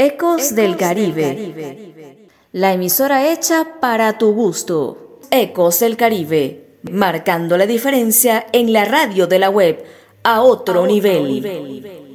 Ecos del Caribe, la emisora hecha para tu gusto. Ecos del Caribe, marcando la diferencia en la radio de la web a otro nivel.